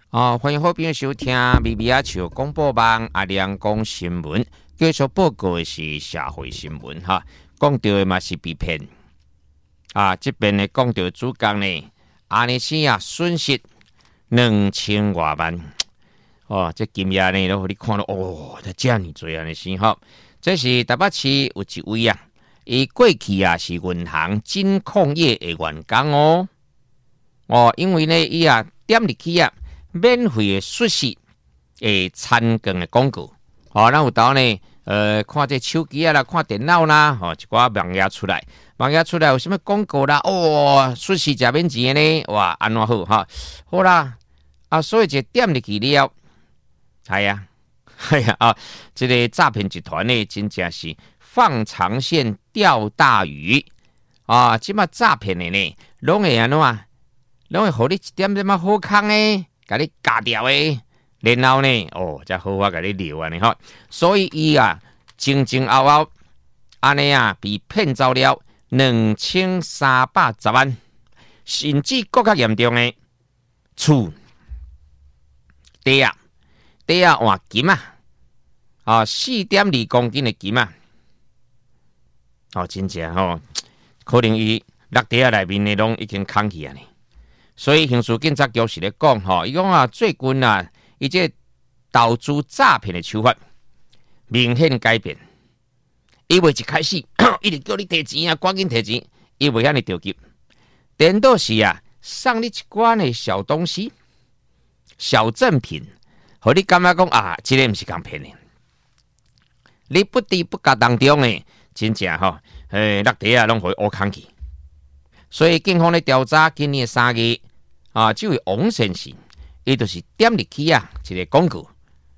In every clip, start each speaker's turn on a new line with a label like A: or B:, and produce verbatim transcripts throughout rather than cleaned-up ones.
A: 啊、哦，欢迎好朋友收听咪咪啊笑广播网阿亮讲新闻，继续报告的是社会新闻哈，讲到的嘛是被骗啊，这边呢讲到主角呢，阿尼西亚损失两千多万哦，这金额呢都你看到哦，这这么多安尼是哈，这是台北市有一位啊，伊过去啊是银行金控业的员工哦，哦，因为呢伊啊点入去啊。免费的xuất席诶参观的广告，哦，咱有当呢，呃，看这手机啊啦，看电脑啦，吼、哦，一寡网页出来，网页出来有什么广告啦？哦，xuất席食免钱的呢？哇，安怎好哈？好啦，啊，所以就点入去了，系啊，系啊，啊，这个诈骗集团呢，真正是放长线钓大鱼啊！即马诈骗的呢，拢会安怎啊？拢会互你一点点么好康呢？甲你加掉诶，然后呢，哦，才好我甲你留安尼吼，所以伊啊，前前后后安尼啊，被骗走了两千三百十万，甚至更较严重诶，厝、地啊、地啊换金啊，啊，四点二公斤诶金啊，哦，真正吼、哦，可能伊落地啊内面诶拢已经空去啊呢。所以刑事警察局是咧讲吼，伊讲啊，最近啊，伊这投资诈骗的手法明显改变。伊袂一开始，伊就叫你提钱啊，赶紧提钱，伊袂遐尼着急。颠倒是啊，送你一寡的小东西、小赠品，互你感觉讲啊，这个毋是共骗的。你不知不觉当中呢，真正吼，诶，落地啊，拢会乌空去。所以警方咧调查今年三月。啊，这位王先生，伊就是点入去啊，一个广告，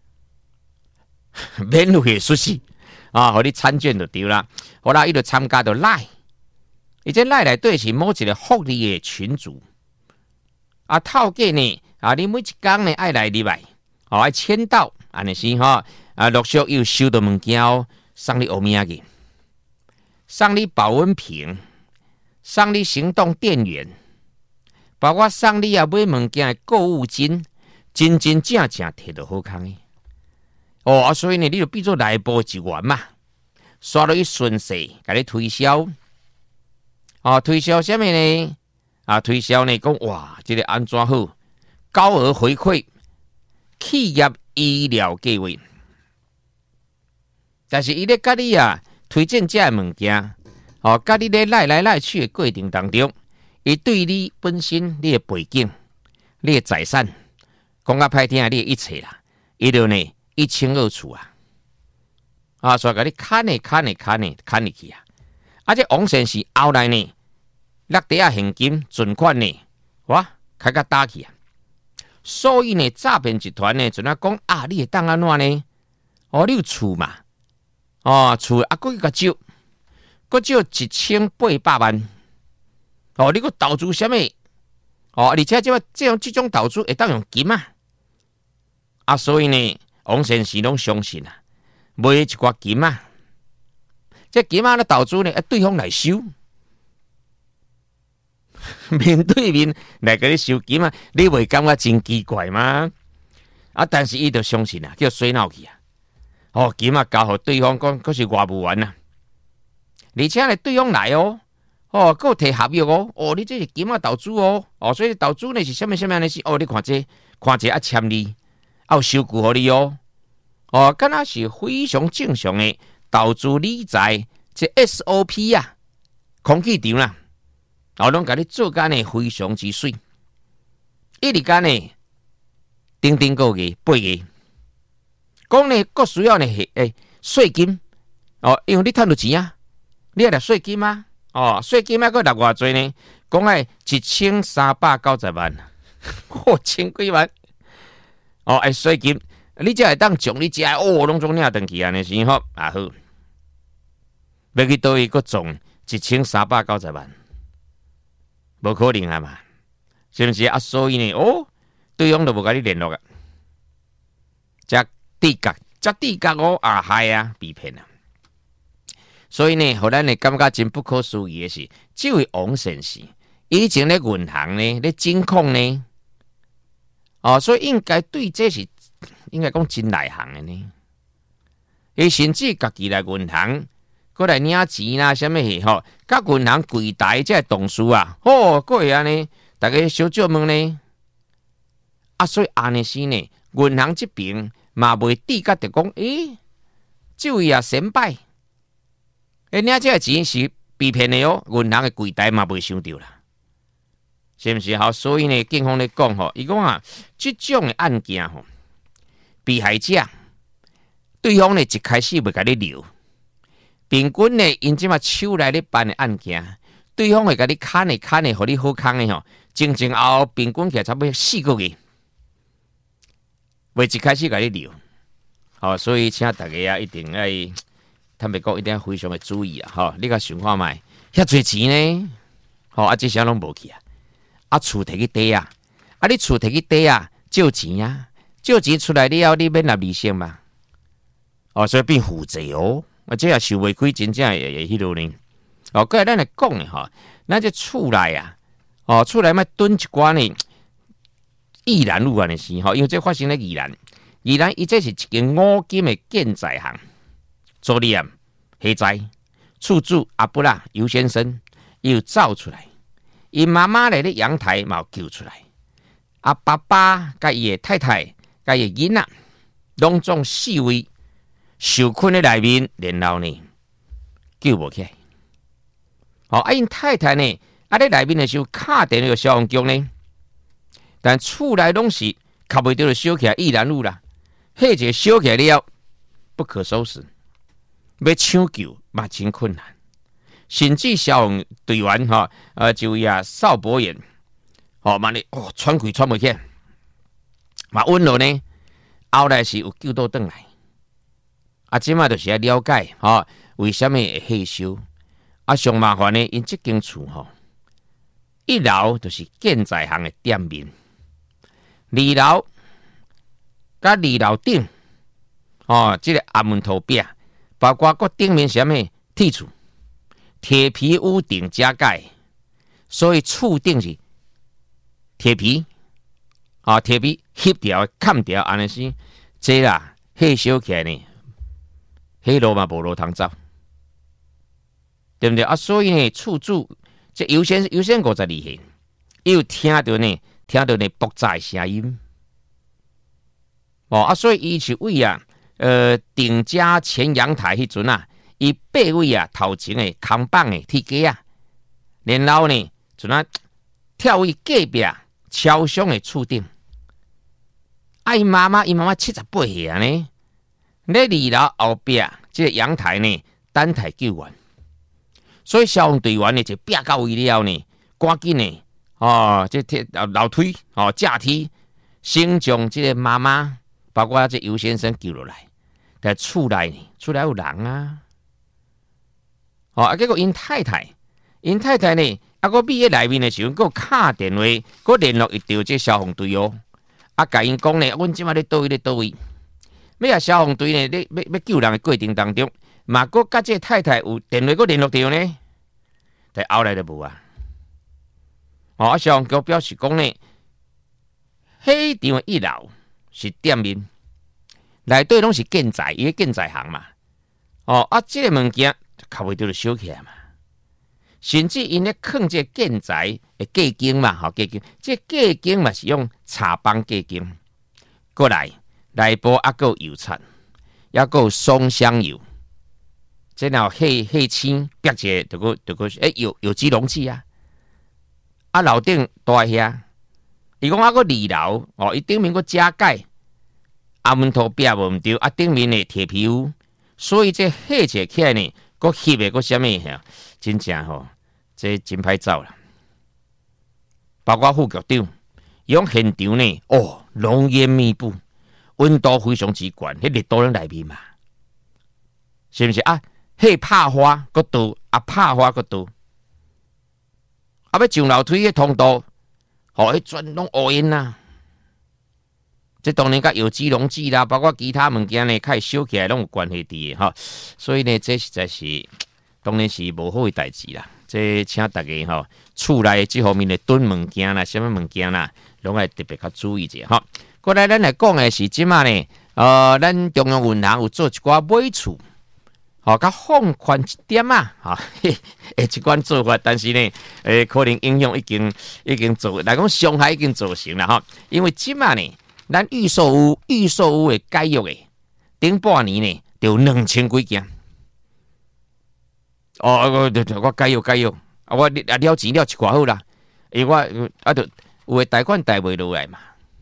A: 免费出席啊，互你参卷就对啦。好啦，伊就参加到赖，伊这赖内底是某一个福利的群组啊，套价呢啊，你每一工呢爱来入来，哦爱签到，安尼是吼啊，陆续又收到物件哦，送你欧米亚给，送你保温瓶，送你行动电源。包括送你啊买物件的购物金，真真正正摕到好康的。哦，啊，所以呢，你就变做内部一员嘛，刷落去顺势，甲你推销。哦，推销什么呢？啊，推销呢讲哇，这个安怎好？高额回馈，企业医疗计划。但是伊咧甲你啊推荐这的物件，哦，甲你咧来来来去的过程当中。伊对你本身、你的背景、你的财产，讲较歹听，你的一切啦，伊就呢一清二楚啊！啊，所以甲你砍呢、砍呢、砍呢、砍入去啊！啊，这王先生后来呢，落地啊现金、存款呢，哇，开甲打去啊！所以呢，诈骗集团呢，就那讲啊，你会当安怎呢？哦，你有厝嘛？哦，厝啊，佫个少，佫少一千八百万。哦，你个投资什么？哦，而且这这种这种投资会当用金啊！啊，所以呢，王先生拢相信啊，买一寡金啊，这金啊，咧投资呢，对方来收，面对面来给你收金啊，你会感觉真奇怪吗？啊，但是伊就相信啊，叫水闹去啊！哦，金啊，交互对方讲，可是外不完啊，而且呢，对方来哦。哦，佮摕合约哦，哦，你这是金啊投资哦，哦，所以投资呢是什么什么样的事？哦，你看这，看这啊签你，啊有收据互你哦，哦，敢若是非常正常的投资理财这 S O P 啊，空气场啦，哦，拢甲你做干呢非常之水，一日间呢，顶顶个月八个，讲呢各需要呢诶税金，哦，因为你赚到钱啊，你要拿税金啊。哦，税金还佫落偌济呢？讲诶一千三百九十万，嚯，千几万！哦，诶，税金，你才会当从你遮哦，拢总领登去安尼先好啊好，要去倒位佫中一千三百九十万，无可能啊嘛，是毋是啊？所以呢，哦，对方都无甲你联络啊，遮低价，遮低价哦啊害啊，被骗啊！所以呢，互咱呢感觉真不可思议的是，这位王先生以前咧银行呢，咧金控呢， 哦，所以应该对这是应该讲真内行的呢。伊甚至家己来银行，过来领钱啦，什么嘢吼？甲银行柜台这同事啊，哦，过会安尼，大家小借问呢。啊，所以安尼是呢，银行这边嘛袂抵甲着讲，诶，这位啊先拜，诶，领这钱是被骗的哦，银行的柜台嘛袂想到啦。是毋是吼？所以呢，警方咧讲吼，伊讲啊，即种的案件吼，被害者对方呢一开始袂甲你留，平均呢，因即马手内咧办的案件，对方会甲你砍的砍的，互你好康的吼，前前后后平均起来差不多四个月，袂一开始甲你留。吼、哦，所以请大家啊，一定要坦白讲，一定要非常的注意啊！吼、哦，你甲想看卖，遐侪钱呢？吼、哦，啊，这些拢无去啊！啊，厝摕去抵啊！啊，你厝摕去抵啊，借钱啊，借钱出来了后，你免纳利息嘛？哦，所以变负债哦，啊，这也受袂开，真正会会迄落呢。哦，过来咱来讲诶吼，咱这厝内啊，哦，厝内莫囤一寡呢易燃物安尼事吼，因为这发生咧宜兰，宜兰伊这是一间五金的建材行，助理啊，黑仔，厝主阿布拉尤先生又走出来。伊妈妈来咧阳台嘛救出来，啊爸爸甲伊的太太甲伊的囡仔，拢总四位受困咧内面，然后呢救无起来。哦，啊因太太呢，啊咧内面的时候敲电个消防局呢，但厝内拢是卡袂到就烧起来易燃物啦，迄个烧起来了不可收拾，要抢救嘛真困难。甚至消防队员哈，呃，就位啊邵博远，哦，嘛你哦喘气喘袂起，嘛稳落呢，后来是有救倒转来，啊，即马就是要了解哈、哦，为什么会火烧？啊，上麻烦呢，因即间厝吼，一楼就是建材行的店面，二楼甲二楼顶，哦，即、這个暗门头壁，包括个顶面什么铁厝。铁皮屋顶加盖，所以厝顶是铁皮，啊，铁皮吸掉、砍掉，安尼是，这啦，火烧起来呢，火路嘛无路通走，对不对啊？所以呢，厝主这优先优先五十二岁，伊有听到呢，听到呢爆炸声音，哦啊，所以伊是为啊，呃，顶家前阳台迄阵啊。伊八位啊，头前的扛棒的铁架啊，然后呢，就那跳去隔壁超商的厝顶。啊，伊妈妈，伊妈妈七十八岁啊呢，咧二楼后壁这个阳台呢，等待救援。所以消防队员呢就拼到位了呢，赶紧呢，哦，这铁楼梯哦，架梯，先将这个妈妈，包括这尤先生救落来。但厝内呢，厝内有人啊。哦，啊，结果因太太，因太太呢，啊，个毕业内面的时候，个敲电话，个联络一条这消防队哦，啊，甲因讲呢，阮即马咧倒位咧倒位，要啊消防队呢，咧要要救人的过程当中，嘛个甲这太太有电话个联络到呢，但后来就无啊。哦，啊，消防局表示讲呢，迄场的一楼是店面，内底拢是建材，伊个建材行嘛。哦，啊，这个物件。靠袂到就烧起来嘛，甚至因咧放这建材的架间嘛，吼架间，这架间嘛是用茶帮架间，过来内部还有油漆，还有松香油，这然后火火青别者就个就个诶有有机容器啊，啊楼顶大遐，伊讲啊个二楼哦，伊顶面个加盖，暗门头壁无毋对，啊顶面的铁皮屋，所以这火起起来呢。个翕的个什么呀？真正吼，这真歹走啦。包括副局长，用现场呢，哦，浓烟密布，温度非常之高，迄热度在内面嘛，是不是啊？迄拍花个度，啊拍花个度，啊要上楼梯嘅通道，吼，迄全拢乌烟啦。这当然甲有机溶剂啦，包括其他物件呢，开始烧起来拢有关系的哈。所以呢，这实在是当然是无好的代志啦。这请大家吼，厝内这方面的囤物件啦，什么物件啦， 拢爱特别较注意者哈。过来，咱来讲的是即马呢，呃，咱中央银行有做一寡买厝，吼、哦，较放宽一点啊，哈、哦，诶，即款做法，但是呢，诶，可能影响已经已经做，来讲伤害已经造成了哈。因为即马呢，咱预售屋预售屋的改约的，顶半年呢，就有两千几件。哦，我我改约改约，啊，我啊了钱了一寡好啦，因为我啊，就有的贷款贷袂落来嘛。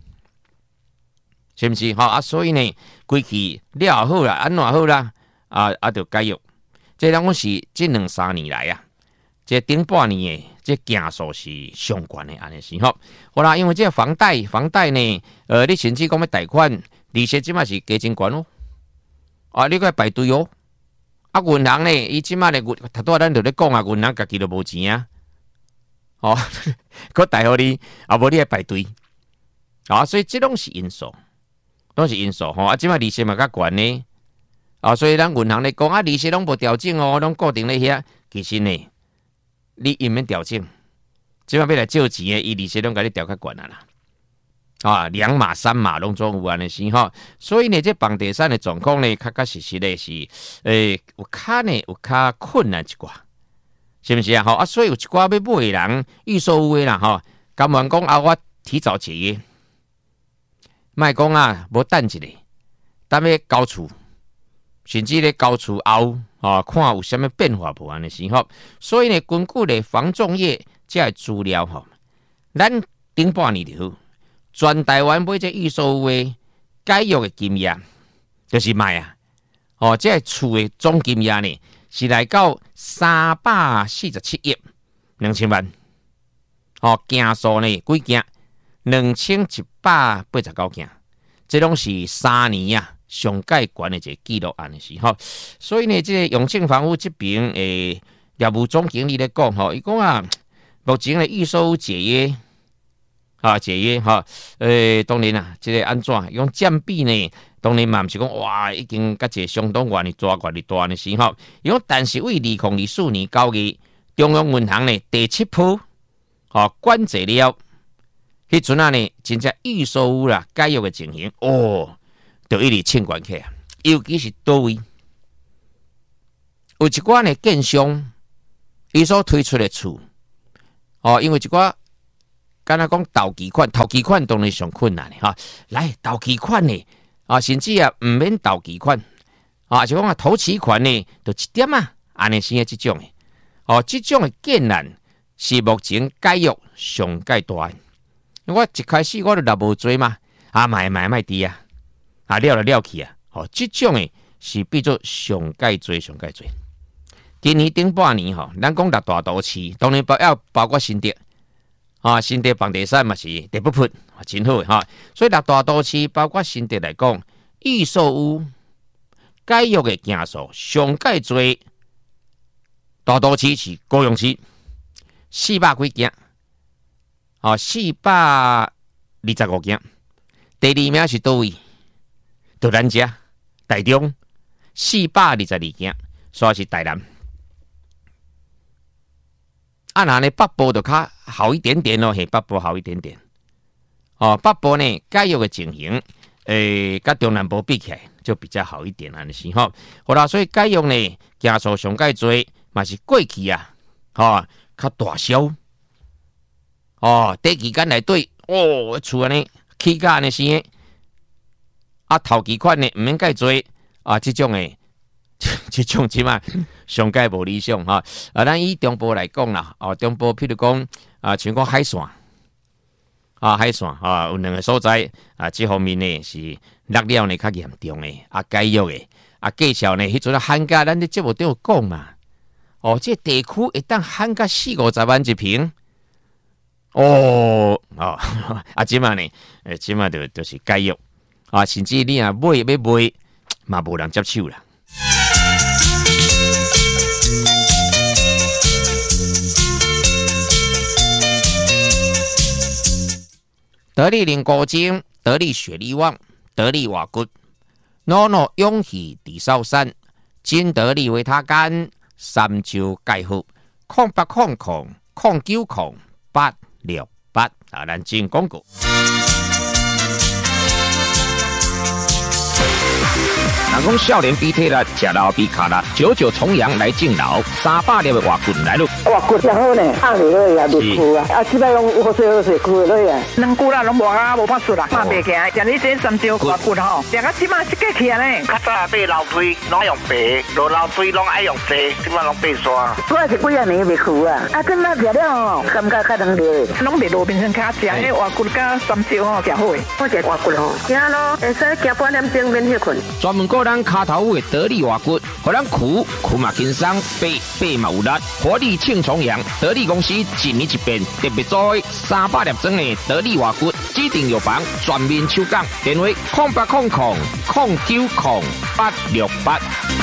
A: 是毋是？吼啊，所以呢，规期了好啦，安怎好啦？啊啊，就改约。这人讲是这两三年来啊，这顶半年诶，这件数是上悬的，安尼是吼。好啦，因为这房贷，房贷呢，呃，你甚至讲要贷款，利息即马是加真悬哦。啊，你个排队哦。啊，银行呢，伊即马咧，头拄咱就咧讲啊，银行家己都无钱啊。哦，佮贷互你，啊无你来排队。啊，所以这拢是因素。拢是因素吼，啊，即摆利息嘛较悬呢，啊，所以咱银行咧讲啊，利息拢无调整哦，拢固定咧遐，其实呢，你伊免调整，即摆要来借钱诶，伊利息拢甲你调较悬啊啦，啊，两码三码拢总有安尼是吼，所以呢，这房地产诶状况呢，确确实实咧是，诶、欸，有较呢有较困难一寡，是毋是啊？吼啊，所以有一寡要买诶人，预售有诶啦吼，甘愿讲啊，我提早解约。莫讲啊，无等一下，等要交厝，甚至咧交厝后，啊，看有啥物变化无安尼是吼。所以呢，根据咧房仲业这个资料吼，咱顶半年就好，全台湾买这预售屋改约的金额，就是卖啊，哦，这个厝的总金额呢是来到三百四十七亿两千万，哦，件数呢几件？两千一百八十九件，这拢是三年啊上盖悬的一个记录安尼是吼。所以呢，这个永庆房屋这边诶业务总经理咧讲吼，伊讲啊，目前的预售解约啊解约哈，诶、呃、当然啊，这个安怎用占比呢？当然嘛，毋是讲哇已经甲一个相当悬的大悬的大呢是吼。伊讲但是为二零二四年九月，中央银行呢第七波吼管制了。迄阵啊呢，真正预售屋啦，改约的情形哦，就一直清悬起啊。尤其是倒位，有一寡呢建商，伊所推出的厝，哦，因为一寡，敢若讲投期款，投期款当然上困难的哈。来投期款呢，啊，甚至啊毋免投期款，啊，就讲啊头期款呢，就一点啊，安尼生的这种的，哦，这种的困难是目前改约上介大的。我一开始我就若无做嘛，啊买买卖低啊，啊了了了去啊，吼、哦，这种诶是变做上介做上介做。今年顶半年吼，咱讲六大都市，当然包要包括新竹啊，新竹房地产嘛是第不喷，真好哈。所以六大都市包括新竹来讲，预售屋改约的件数上介做，大都市是高雄市四百几件。哦，四百二十五件，第二名是倒位？就咱遮台中四百二十二件，所以是台南。啊，那呢北部就较好一点点咯，嘿，北部好一点点。哦，北部呢改约的情形，诶，甲中南部比起来就比较好一点安尼是吼。好啦，所以改约呢，件数上介多，嘛是过去啊，吼、哦，较大销。哦，短期间内对，哦，厝安尼起价安尼是诶，啊，头期款呢毋免介做啊，即种诶，即种即嘛上介无理想哈。啊，咱以中部来讲啦，哦，中部譬如讲啊，像讲海线啊，海线啊，有两个所在啊，这方面呢是落了呢较严重诶，啊，改约诶，啊，介绍呢，迄阵啊喊价，咱伫节目都有讲嘛。哦，这地区会当喊价四五十万一平。哦，哦，啊，即嘛呢？诶，即嘛就就是改约啊，甚至你啊买要买，嘛无人接手啦。得力零高精，得力雪力旺，得力瓦骨，诺诺勇气地少山，金得力维他干，三周盖好，空八空空空九空八。六八。 八啊，咱进广告。人讲少年比体力，吃老比卡啦，九九重阳来敬老，三百粒的外骨来咯。
B: 外骨真好呢，放入去也袂枯啊，啊，即摆拢好水好水枯落去啊。两骨啦，拢无啊，无法出啦，拍袂起来。像你这三招外骨吼，食到即摆是过去啊呢。
C: 较早买老腿拢用白，落老腿拢爱用白，即摆拢白刷。
B: 我是几啊年袂枯啊，啊，今仔食了吼，感觉较能热，拢袂路边上卡食，迄外骨甲三招吼食好诶。我食外骨吼，行咯，会使行半点钟免歇困。
A: 专门个咱骹头的得力外骨，互咱苦苦嘛轻松，背背嘛有力，活力庆重阳。得力公司一年一变，特别做三百粒装的得力外骨，指定药房全面抽奖，电话空八空空空九空八六八。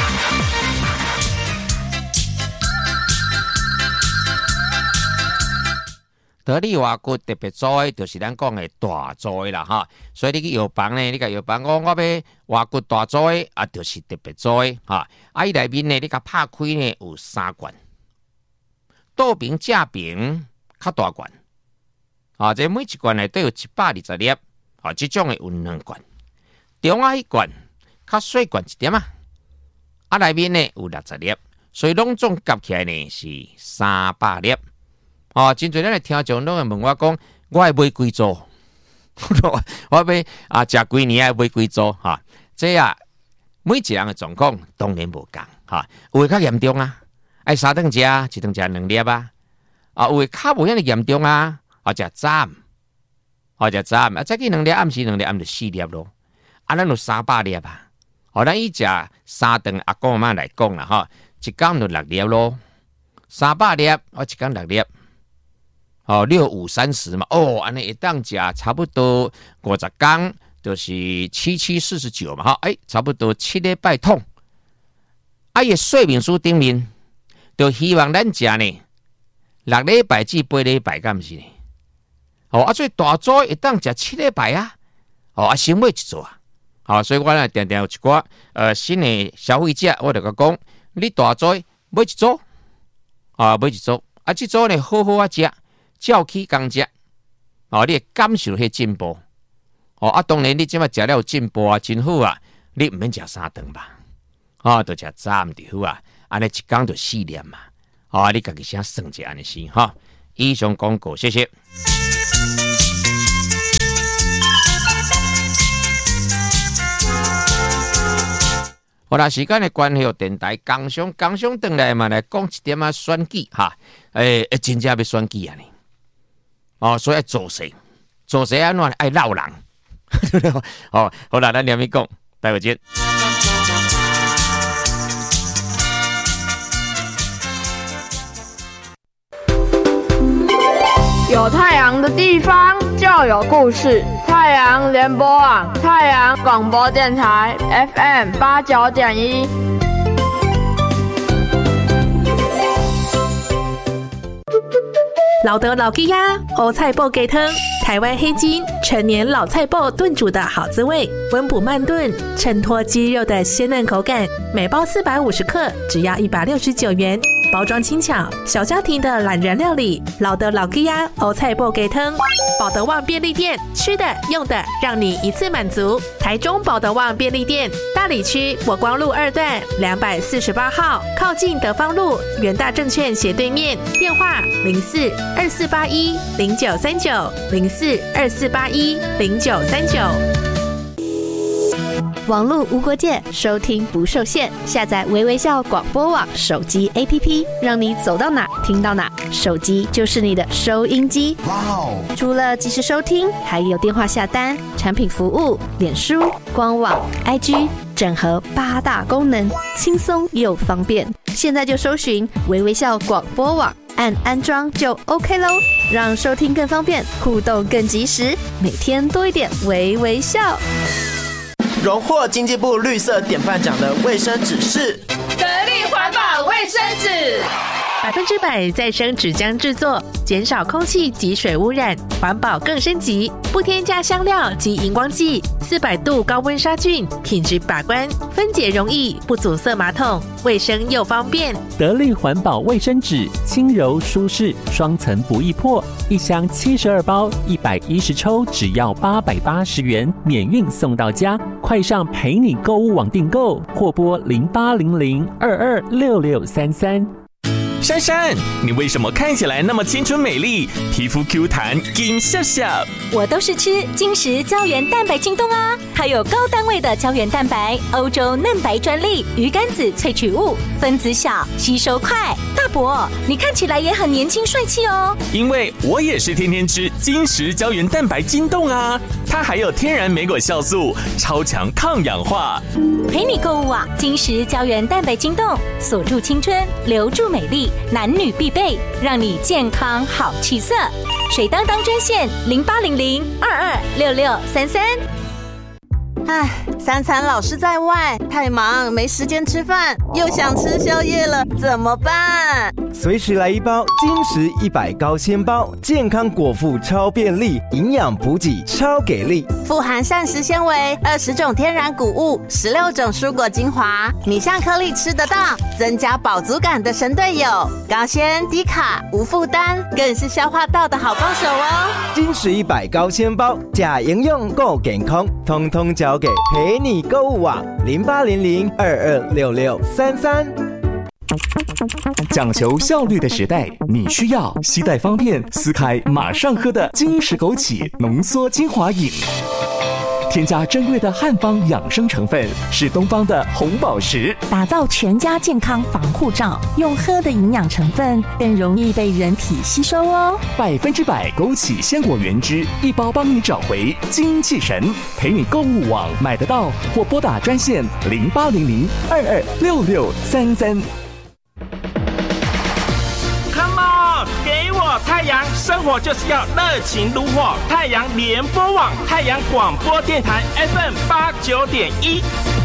A: 得力外骨特别做的，就是咱讲的大做的啦哈。所以你去药房呢，你甲药房讲我要外骨大做的，啊，就是特别做的哈。啊，伊内面呢，你甲拍开呢有三罐，倒瓶、正瓶较大罐，啊，这每一罐内都有一百二十粒，啊，这种的有两罐，中啊一罐较小罐一点啊，啊，内面呢有六十粒，所以拢总加起来呢是三百粒。哦，真侪咱的听众拢会问我讲，我会买几组？我要啊，食几年爱买几组？哈、啊，这啊，每一人的状况当然无共哈，有诶较严重啊，爱三顿食，一顿食两粒啊，啊，有诶较无遐尼严重啊，啊，食giảm，啊，食giảm，啊，再去两粒，暗时两粒，暗就四粒咯，啊，咱有三百粒啊，哦，咱以食三顿阿公阿妈来讲啦，哈，一工就六粒咯，三百粒，我一工六粒。哦，六五三十嘛，哦，安尼一当食差不多五十天，就是七七四十九嘛，哈，哎，差不多七礼拜痛。啊，伊说明书顶面就希望咱食呢六礼拜至八礼拜，敢毋是呢？哦，啊，所以大组一当食七礼拜啊，哦，啊，先买一组啊，好、哦，所以我呢定定有一寡呃新的消费者，我就甲讲，你大组买一组，啊，买一组，啊，这组呢好好啊食。照起工食，哦，你会感受迄进步，哦啊，当然你即摆食了有进步啊，真好啊，你毋免食三顿吧，哦，就食早就好啊，安尼一工就四粒嘛，哦，你家己先算一下安尼先哈。以上广告，谢谢。好啦，时间的关系，电台工商工商转来嘛，来讲一点啊选举哈，诶、欸，真正要选举啊呢。哦，所以要做事，做事安怎爱闹人，哦，好啦，咱连咪讲，待会见。
D: 有太阳的地方就有故事。太阳联播网，太阳广播电台 F M 八九点一。
E: 老德老吉呀，欧菜脯鸡汤，台湾黑金陈年老菜脯炖煮的好滋味，温补慢炖，衬托鸡肉的鲜嫩口感。每包四百五十克，只要一百六十九元。包装轻巧，小家庭的懒人料理。老德老吉呀，欧菜脯鸡汤，保德旺便利店，吃的用的让你一次满足。台中保德旺便利店，大里区国光路二段两百四十八号，靠近德芳路元大证券斜对面。电话零四二四八一零九三九零四二四八一零九三九。
F: 网络无国界，收听不受限。下载微微笑广播网手机 A P P， 让你走到哪听到哪，手机就是你的收音机。哇哦！除了即时收听，还有电话下单、产品服务、脸书、官网、I G， 整合八大功能，轻松又方便。现在就搜寻微微笑广播网，按安装就 OK 咯，让收听更方便，互动更及时，每天多一点微微笑。
G: 荣获经济部绿色典范奖的卫生纸是
H: 得力环保卫生纸。
E: 百分之百再生纸浆制作，减少空气及水污染，环保更升级。不添加香料及荧光剂，四百度高温杀菌，品质把关，分解容易，不阻塞马桶，卫生又方便。
H: 得力环保卫生纸，轻柔舒适，双层不易破，一箱七十二包，一百一十抽，只要八百八十元，免运送到家。快上陪你购物网订购，或拨零八零零二二六六三三。
I: 珊珊，你为什么看起来那么青春美丽，皮肤 Q 弹，金笑笑？
J: 我都是吃金石胶原蛋白晶冻啊，它有高单位的胶原蛋白，欧洲嫩白专利，鱼肝子萃取物，分子小，吸收快。大伯，你看起来也很年轻帅气哦。
I: 因为我也是天天吃金石胶原蛋白晶冻啊，它还有天然莓果酵素，超强抗氧化。
J: 陪你购物啊，金石胶原蛋白晶冻，锁住青春，留住美丽。男女必备，让你健康好气色。水当当专线零八零零二二六六三三。
K: 唉，三餐老是在外，太忙没时间吃饭，又想吃宵夜了，怎么办？
L: 随时来一包金石一百高纤包，健康果腹超便利，营养补给超给力，
K: 富含膳食纤维，二十种天然谷物，十六种蔬果精华，米香颗粒吃得到，增加饱足感的神队友，高纤低卡无负担，更是消化道的好帮手哦。
L: 金石一百高纤包，假营养够健康，通通交给陪你购物网零八零零二二六六三三。
M: 讲求效率的时代，你需要携带方便、撕开马上喝的金石枸杞浓缩精华饮。添加珍贵的汉方养生成分，是东方的红宝石，
N: 打造全家健康防护罩。用喝的营养成分更容易被人体吸收哦。
M: 百分之百枸杞鲜果原汁，一包帮你找回精气神。陪你购物网买得到，或拨打专线零八零零二二六六三三。
O: 给我太阳，生活就是要热情如火。太阳联播网，太阳广播电台 F M 八九点一。